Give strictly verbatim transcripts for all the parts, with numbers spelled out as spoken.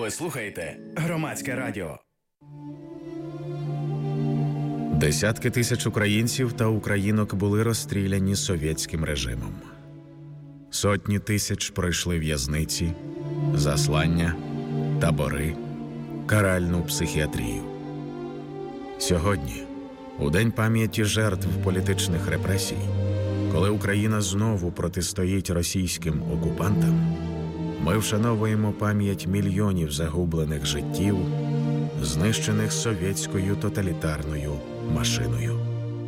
Ви слухаєте Громадське радіо. Десятки тисяч українців та українок були розстріляні совєтським режимом. Сотні тисяч пройшли в'язниці, заслання, табори, каральну психіатрію. Сьогодні, у День пам'яті жертв політичних репресій, коли Україна знову протистоїть російським окупантам, ми вшановуємо пам'ять мільйонів загублених життів, знищених совєтською тоталітарною машиною.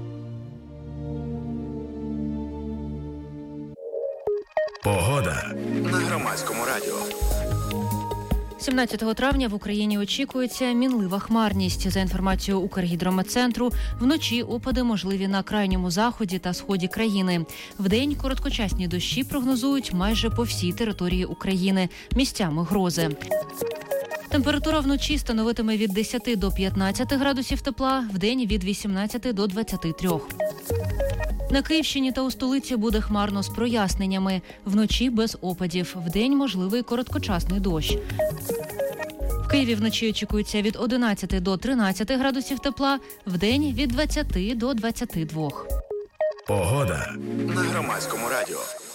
Погода на Громадському радіо. сімнадцятого травня в Україні очікується мінлива хмарність. За інформацією Укргідрометцентру, вночі опади можливі на крайньому заході та сході країни. Вдень короткочасні дощі прогнозують майже по всій території України, місцями грози. Температура вночі становитиме від десяти до п'ятнадцяти градусів тепла, вдень від вісімнадцяти до двадцяти трьох. На Київщині та у столиці буде хмарно з проясненнями. Вночі без опадів, вдень можливий короткочасний дощ. В Києві вночі очікується від одинадцяти до тринадцяти градусів тепла, вдень від двадцяти до двадцяти двох. Погода на Громадському радіо.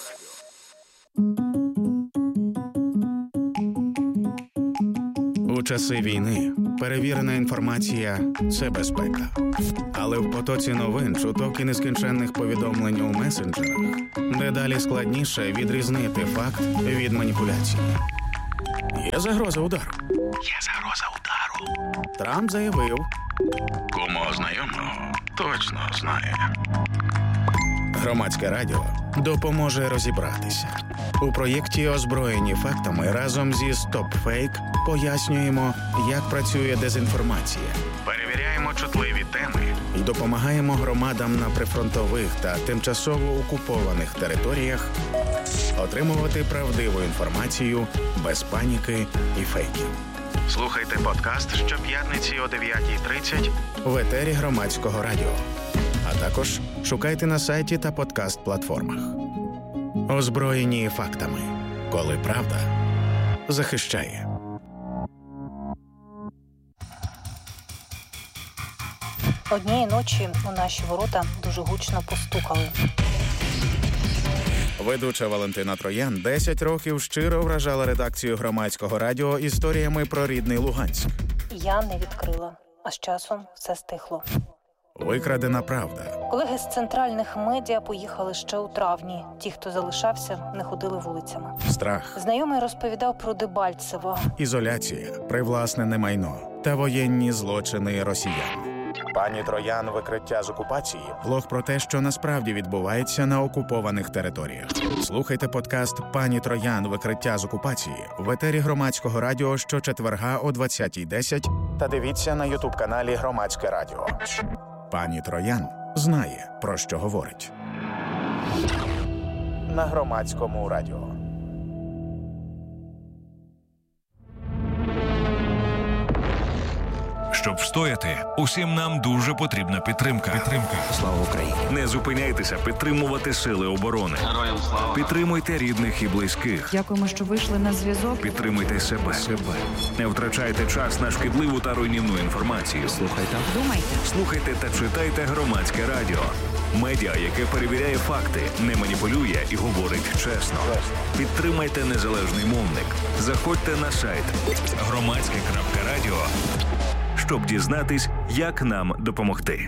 У часи війни перевірена інформація – це безпека. Але в потоці новин, чуток і нескінченних повідомлень у месенджерах дедалі складніше відрізнити факт від маніпуляції. Є загроза удару. Є загроза удару. Трамп заявив. Кому знайомого точно знає. Громадське радіо допоможе розібратися. У проєкті «Озброєні фактами» разом зі «Стоп-фейк» пояснюємо, як працює дезінформація, перевіряємо чутливі теми і допомагаємо громадам на прифронтових та тимчасово окупованих територіях отримувати правдиву інформацію без паніки і фейків. Слухайте подкаст щоп'ятниці о дев'ятій тридцять в етері Громадського радіо. А також шукайте на сайті та подкаст-платформах. Озброєні фактами. Коли правда захищає. Однієї ночі у наші ворота дуже гучно постукали. Ведуча Валентина Троян десять років щиро вражала редакцію Громадського радіо історіями про рідний Луганськ. Я не відкрила, а з часом все стихло. Викрадена правда. Колеги з центральних медіа поїхали ще у травні. Ті, хто залишався, не ходили вулицями. Страх. Знайомий розповідав про Дебальцево. Ізоляція, привласнене майно та воєнні злочини росіян. Пані Троян «Викриття з окупації» – блог про те, що насправді відбувається на окупованих територіях. Слухайте подкаст «Пані Троян. Викриття з окупації» в етері Громадського радіо щочетверга о двадцятій десять та дивіться на ютуб-каналі Громадське радіо. Пані Троян знає, про що говорить. На Громадському радіо. Щоб встояти, усім нам дуже потрібна підтримка. Підтримка. Слава Україні! Не зупиняйтеся підтримувати сили оборони. Героям слава! Підтримуйте рідних і близьких. Дякуємо, що вийшли на зв'язок. Підтримуйте себе. себе. Не втрачайте час на шкідливу та руйнівну інформацію. Слухайте. Думайте. Слухайте та читайте Громадське радіо. Медіа, яке перевіряє факти, не маніпулює і говорить чесно. Підтримайте незалежний мовник. Заходьте на сайт громадське крапка радіо, щоб дізнатись, як нам допомогти.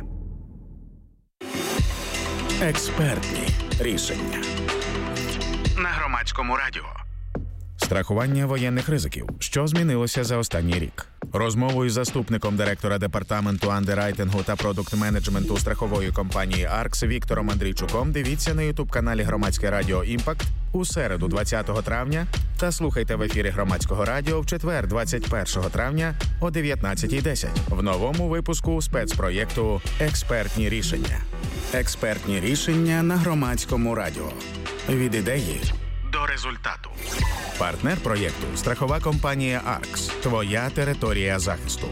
Експертні рішення. На Громадському радіо. Страхування воєнних ризиків. Що змінилося за останній рік? Розмову із заступником директора департаменту андеррайтингу та продукт-менеджменту страхової компанії «Аркс» Віктором Андрійчуком дивіться на ютуб-каналі Громадське радіо «Імпакт» у середу двадцятого травня та слухайте в ефірі Громадського радіо в четвер двадцять першого травня о дев'ятнадцятій десять в новому випуску спецпроєкту «Експертні рішення». Експертні рішення на Громадському радіо. Від ідеї до результату. Партнер проєкту – страхова компанія «Аркс». Твоя територія захисту.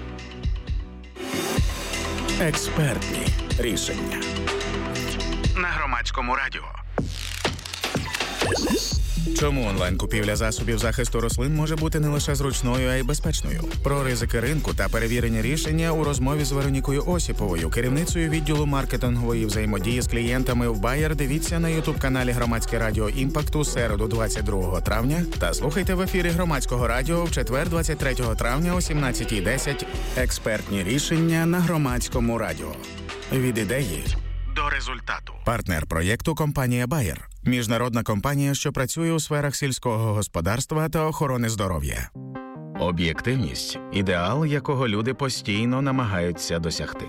Експертні рішення. На Громадському радіо. Чому онлайн-купівля засобів захисту рослин може бути не лише зручною, а й безпечною? Про ризики ринку та перевірені рішення у розмові з Веронікою Осіповою, керівницею відділу маркетингової взаємодії з клієнтами в Bayer. Дивіться на ютуб-каналі Громадське радіо Імпакт у середу двадцять другого травня та слухайте в ефірі Громадського радіо в четвер двадцять третього травня о сімнадцятій десять. Експертні рішення на Громадському радіо. Від ідеї до результату. Партнер проєкту – компанія Bayer. Міжнародна компанія, що працює у сферах сільського господарства та охорони здоров'я. Об'єктивність – ідеал, якого люди постійно намагаються досягти.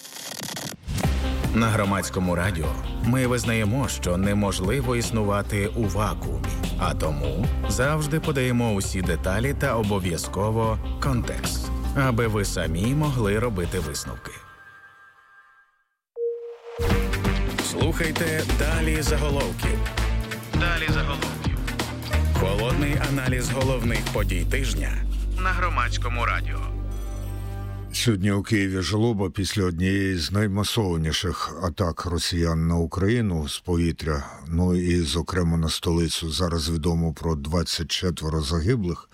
На Громадському радіо ми визнаємо, що неможливо існувати у вакуумі, а тому завжди подаємо усі деталі та обов'язково контекст, аби ви самі могли робити висновки. Слухайте «Далі заголовків». Далі заголовків. Холодний аналіз головних подій тижня на Громадському радіо. Сьогодні у Києві жалоба після однієї з наймасованіших атак росіян на Україну з повітря, ну і, зокрема, на столицю. Зараз відомо про двадцять четверо загиблих.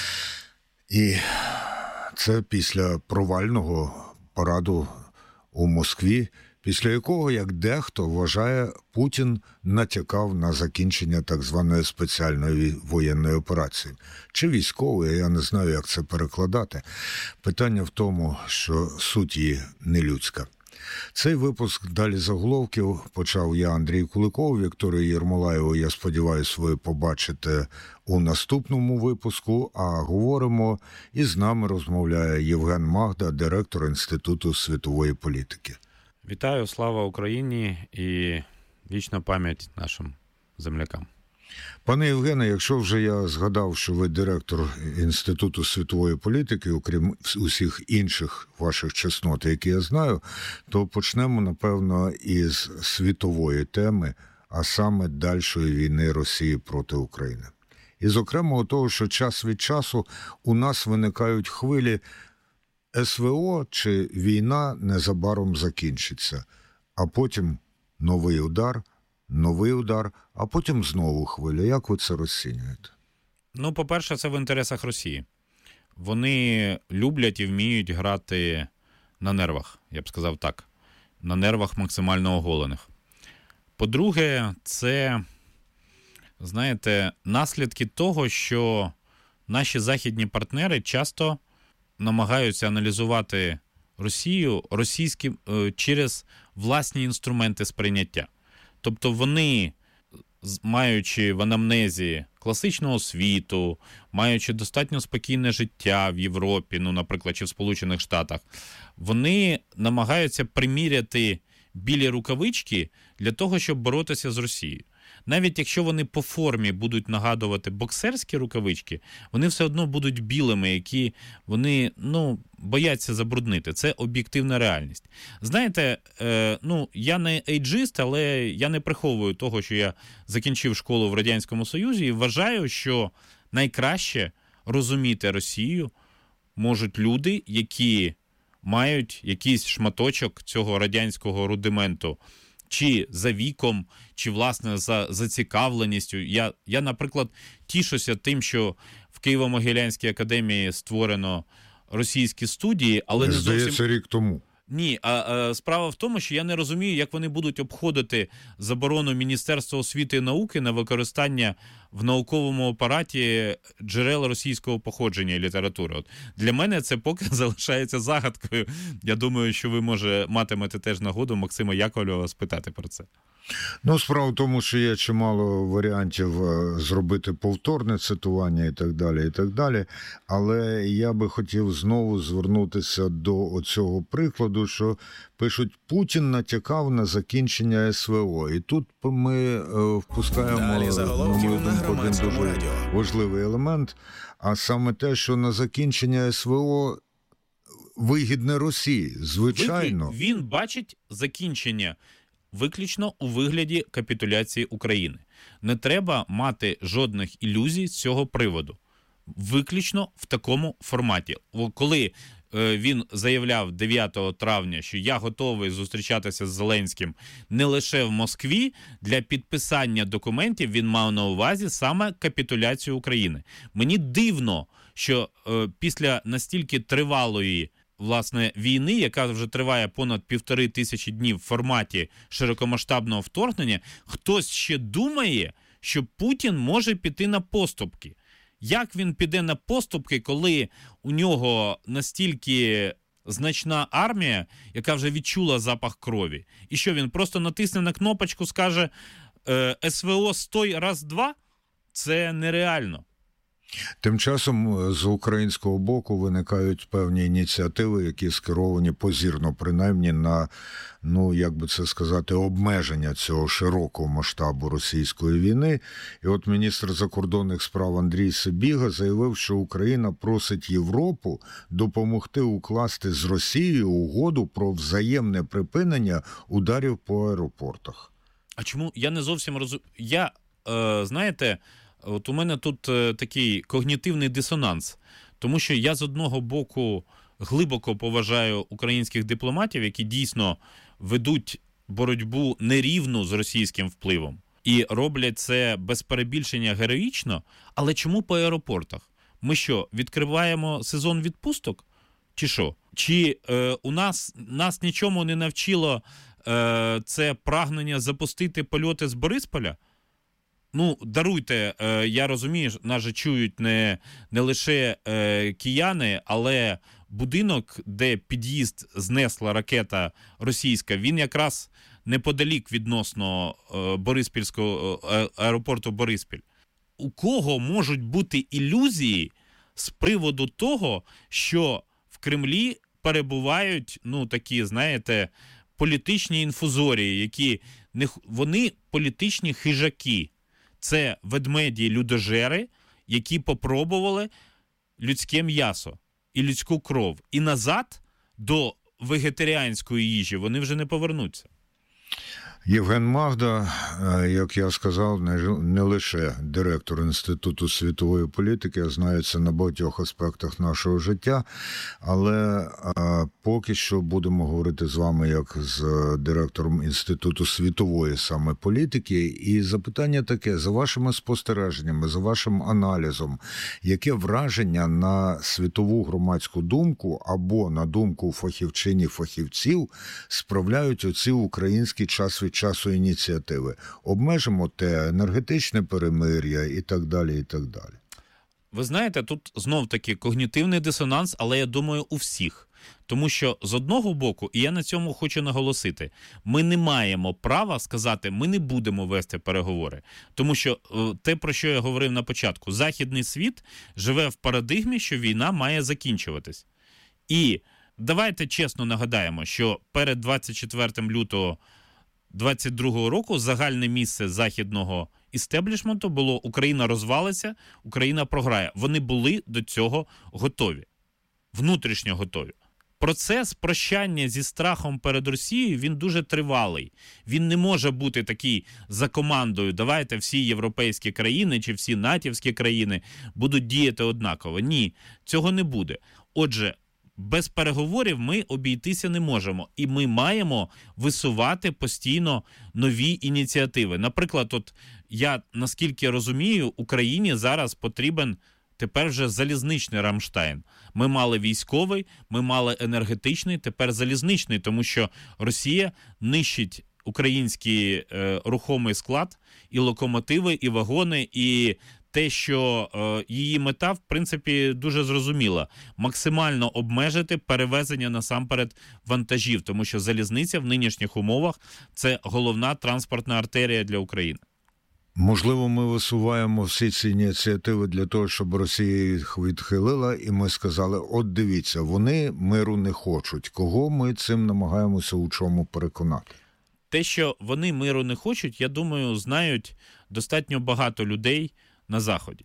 І це після провального параду у Москві, після якого, як дехто вважає, Путін натякав на закінчення так званої спеціальної воєнної операції. Чи військової, я не знаю, як це перекладати. Питання в тому, що суть її нелюдська. Цей випуск «Далі заголовків» почав я, Андрій Куликов. Вікторію Єрмолаєву, я сподіваюся, ви побачите у наступному випуску, а говоримо, і з нами розмовляє Євген Магда, директор Інституту світової політики. Вітаю, слава Україні і вічна пам'ять нашим землякам. Пане Євгене, якщо вже я згадав, що ви директор Інституту світової політики, окрім усіх інших ваших чеснот, які я знаю, то почнемо, напевно, із світової теми, а саме дальшої війни Росії проти України. І, зокрема, того, що час від часу у нас виникають хвилі СВО чи війна незабаром закінчиться, а потім новий удар, новий удар, а потім знову хвиля. Як ви це розцінюєте? Ну, по-перше, це в інтересах Росії. Вони люблять і вміють грати на нервах, я б сказав так, на нервах максимально оголених. По-друге, це, знаєте, наслідки того, що наші західні партнери часто намагаються аналізувати Росію російські, через власні інструменти сприйняття. Тобто вони, маючи в анамнезі класичну освіту, маючи достатньо спокійне життя в Європі, ну, наприклад, чи в Сполучених Штатах, вони намагаються приміряти білі рукавички для того, щоб боротися з Росією. Навіть якщо вони по формі будуть нагадувати боксерські рукавички, вони все одно будуть білими, які вони, ну, бояться забруднити. Це об'єктивна реальність. Знаєте, е, ну, я не ейджист, але я не приховую того, що я закінчив школу в Радянському Союзі, і вважаю, що найкраще розуміти Росію можуть люди, які мають якийсь шматочок цього радянського рудименту, чи за віком, чи, власне, за зацікавленістю. Я, я, наприклад, тішуся тим, що в Києво-Могилянській академії створено російські студії, але не зовсім... Здається, рік тому. Ні, а, а справа в тому, що я не розумію, як вони будуть обходити заборону Міністерства освіти і науки на використання в науковому апараті джерел російського походження і літератури. От для мене це поки залишається загадкою. Я думаю, що ви, може, матимете теж нагоду Максима Яковлєва спитати про це. Ну, справа в тому, що є чимало варіантів зробити повторне цитування і так далі, і так далі. Але я би хотів знову звернутися до оцього прикладу, що пишуть, Путін натякав на закінчення СВО. І тут ми впускаємо, на мою думку, один дуже важливий елемент, а саме те, що на закінчення СВО вигідне Росії. Звичайно. Він бачить закінчення виключно у вигляді капітуляції України. Не треба мати жодних ілюзій з цього приводу. Виключно в такому форматі. Коли він заявляв дев'ятого травня, що я готовий зустрічатися з Зеленським не лише в Москві, для підписання документів він мав на увазі саме капітуляцію України. Мені дивно, що е, після настільки тривалої власне війни, яка вже триває понад півтори тисячі днів в форматі широкомасштабного вторгнення, хтось ще думає, що Путін може піти на поступки. Як він піде на поступки, коли у нього настільки значна армія, яка вже відчула запах крові? І що, він просто натисне на кнопочку, скаже «ес ве о стой, раз-два»? Це нереально. Тим часом з українського боку виникають певні ініціативи, які скеровані позірно, принаймні, на, ну, як би це сказати, обмеження цього широкого масштабу російської війни. І от міністр закордонних справ Андрій Сибіга заявив, що Україна просить Європу допомогти укласти з Росією угоду про взаємне припинення ударів по аеропортах. А чому? Я не зовсім розумію. Я, е, знаєте... От у мене тут е, такий когнітивний дисонанс, тому що я з одного боку глибоко поважаю українських дипломатів, які дійсно ведуть боротьбу нерівну з російським впливом і роблять це без перебільшення героїчно, але чому по аеропортах? Ми що, відкриваємо сезон відпусток? Чи що? Чи е, у нас, нас нічому не навчило е, це прагнення запустити польоти з Борисполя? Ну, даруйте, е, я розумію, нас же чують не, не лише е, кияни, але будинок, де під'їзд знесла ракета російська, він якраз неподалік відносно е, Бориспільського е, аеропорту Бориспіль. У кого можуть бути ілюзії з приводу того, що в Кремлі перебувають, ну, такі, знаєте, політичні інфузорії, які не, вони політичні хижаки. Це ведмеді-людожери, які попробували людське м'ясо і людську кров. І назад до вегетаріанської їжі вони вже не повернуться. Євген Магда, як я сказав, не лише директор Інституту світової політики, а знається на багатьох аспектах нашого життя, але поки що будемо говорити з вами як з директором Інституту світової саме політики. І запитання таке, за вашими спостереженнями, за вашим аналізом, яке враження на світову громадську думку або на думку фахівчині-фахівців справляють оці українські час від часу ініціативи? Обмежимо те, енергетичне перемир'я і так далі, і так далі. Ви знаєте, тут знов-таки когнітивний дисонанс, але я думаю, у всіх. Тому що з одного боку, і я на цьому хочу наголосити, ми не маємо права сказати, ми не будемо вести переговори. Тому що те, про що я говорив на початку, західний світ живе в парадигмі, що війна має закінчуватись. І давайте чесно нагадаємо, що перед двадцять четвертого лютого двадцять другого року загальне місце західного істеблішменту було «Україна розвалиться, Україна програє». Вони були до цього готові, внутрішньо готові. Процес прощання зі страхом перед Росією, він дуже тривалий. Він не може бути такий за командою, давайте всі європейські країни чи всі натівські країни будуть діяти однаково. Ні, цього не буде. Отже, без переговорів ми обійтися не можемо. І ми маємо висувати постійно нові ініціативи. Наприклад, от я, наскільки розумію, Україні зараз потрібен тепер вже залізничний Рамштайн. Ми мали військовий, ми мали енергетичний, тепер залізничний, тому що Росія нищить український е, рухомий склад, і локомотиви, і вагони, і те, що е, її мета, в принципі, дуже зрозуміла. Максимально обмежити перевезення насамперед вантажів, тому що залізниця в нинішніх умовах – це головна транспортна артерія для України. Можливо, ми висуваємо всі ці ініціативи для того, щоб Росія їх відхилила, і ми сказали, от дивіться, вони миру не хочуть. Кого ми цим намагаємося у чому переконати? Те, що вони миру не хочуть, я думаю, знають достатньо багато людей на Заході.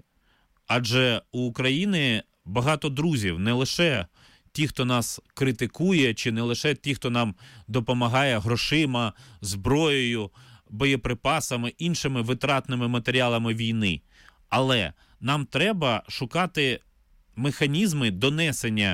Адже у України багато друзів, не лише ті, хто нас критикує, чи не лише ті, хто нам допомагає грошима, зброєю, боєприпасами, іншими витратними матеріалами війни. Але нам треба шукати механізми донесення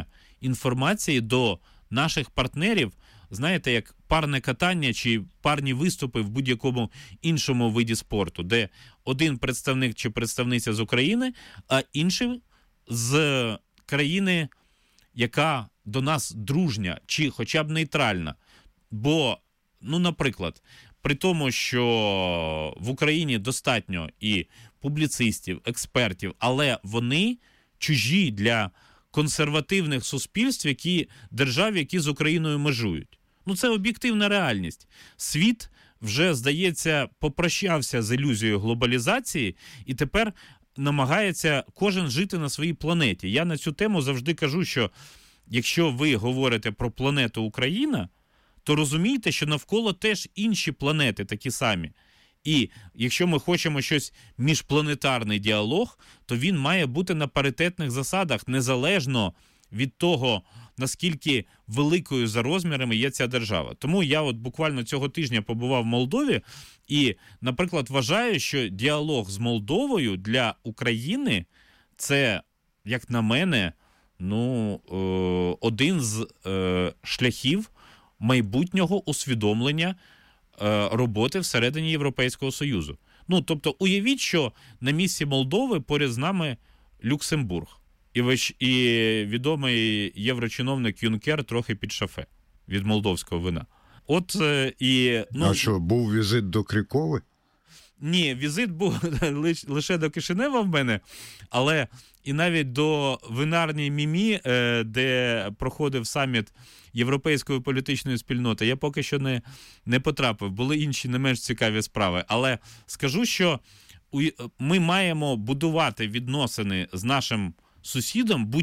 інформації до наших партнерів, знаєте, як парне катання чи парні виступи в будь-якому іншому виді спорту, де один представник чи представниця з України, а інший з країни, яка до нас дружня чи хоча б нейтральна. Бо, ну, наприклад, при тому, що в Україні достатньо і публіцистів, експертів, але вони чужі для консервативних суспільств, які держав, які з Україною межують. Ну, це об'єктивна реальність. Світ вже, здається, попрощався з ілюзією глобалізації і тепер намагається кожен жити на своїй планеті. Я на цю тему завжди кажу, що якщо ви говорите про планету Україна, то розумійте, що навколо теж інші планети такі самі. І якщо ми хочемо щось міжпланетарний діалог, то він має бути на паритетних засадах, незалежно від того, наскільки великою за розмірами є ця держава. Тому я от буквально цього тижня побував в Молдові і, наприклад, вважаю, що діалог з Молдовою для України – це, як на мене, ну, один з шляхів майбутнього усвідомлення роботи всередині Європейського Союзу. Ну, тобто, уявіть, що на місці Молдови поряд з нами Люксембург. І, вищ... і відомий єврочиновник Юнкер трохи під шафе від молдовського вина. От і... Ну... А що, був візит до Крикови? Ні, візит був лише до Кишинева в мене, але і навіть до винарні Мімі, де проходив саміт Європейської політичної спільноти, я поки що не, не потрапив. Були інші не менш цікаві справи. Але скажу, що ми маємо будувати відносини з нашим сусідом будь